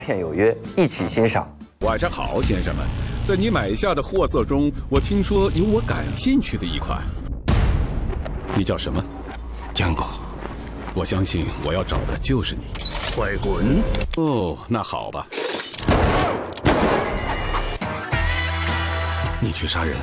片有约，一起欣赏。 晚上好，先生们，在你买下的货色中，我听说有我感兴趣的一款。你叫什么？ 江狗。 我相信我要找的就是你。 快滚！ 哦，那好吧。 你去杀人，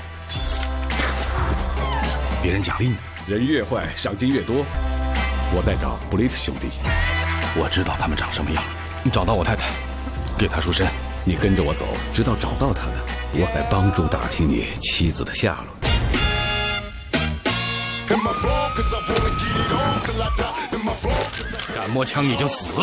别人奖励你。 人越坏，赏金越多。我在找布雷特兄弟。 我知道他们长什么样。你找到我太太，给她赎身。 你跟着我走，直到找到她的，我来帮助打听你妻子的下落。 敢摸枪你就死！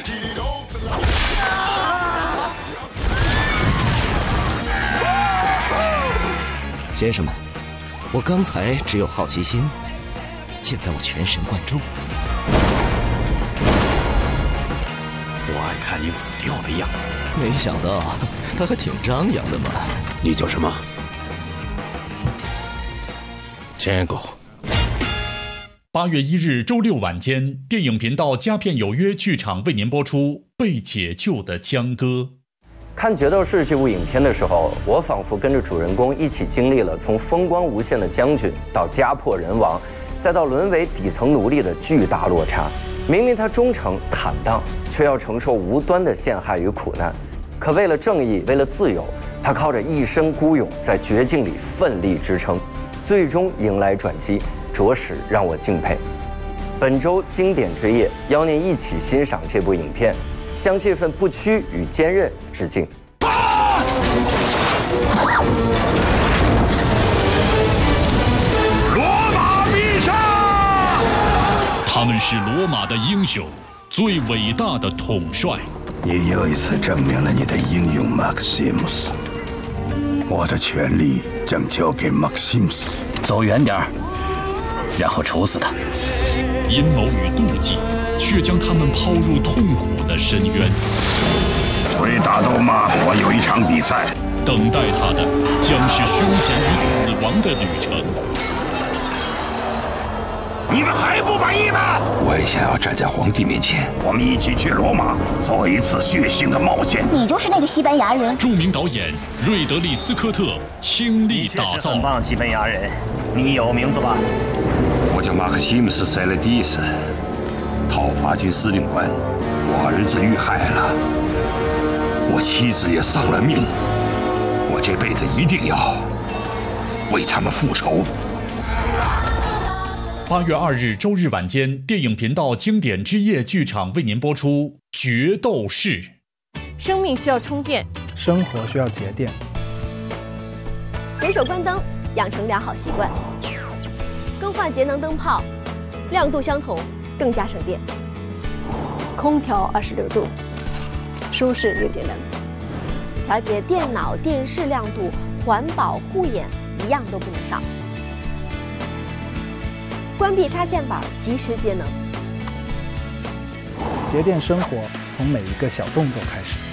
先生们，我刚才只有好奇心，现在我全神贯注。 我爱看你死掉的样子。 没想到他还挺张扬的嘛。 你叫什么？天狗。 8月1日周六晚间，电影频道佳片有约剧场为您播出《被解救的江歌》。 看《决斗士》这部影片的时候，我仿佛跟着主人公一起经历了从风光无限的将军到家破人亡，再到沦为底层奴隶的巨大落差。明明他忠诚坦荡，却要承受无端的陷害与苦难。可为了正义，为了自由，他靠着一身孤勇，在绝境里奋力支撑，最终迎来转机，着实让我敬佩。本周经典之夜，邀您一起欣赏这部影片，向这份不屈与坚韧致敬。 罗马必胜！他们是罗马的英雄，最伟大的统帅。 你又一次证明了你的英勇，马克西姆斯。我的权力将交给马克西姆斯。 走远点儿，然后处死他。 阴谋与妒忌，却将他们抛入痛苦的深渊。 会打斗吗？我有一场比赛。 等待他的将是凶险与死亡的旅程。 你们还不满意吗？我也想要站在皇帝面前。我们一起去罗马，做一次血腥的冒险。 你就是那个西班牙人。 著名导演瑞德利·斯科特倾力打造。 很棒，西班牙人，你有名字吧？ 我叫马克西姆斯·塞勒蒂斯，讨伐军司令官。我儿子遇害了，我妻子也丧了命。我这辈子一定要为他们复仇。 8月2日周日晚间，电影频道经典之夜剧场为您播出《决斗士》。 生命需要充电， 生活需要节电。 随手关灯，养成良好习惯。更换节能灯泡，亮度相同，更加省电。 空调26度，舒适又节能。 调节电脑、电视亮度，环保护眼，一样都不能少。关闭插线板，及时节能。 节电生活从每一个小动作开始。